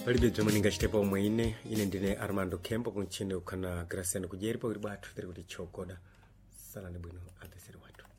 palibe bzomwe ndingachitepo omwe ine ndine Armando Kempo kunchine ukhana Graciano Kujeripo kuti bwathu tiri kuti chogoda salani bwino ateseri wathu.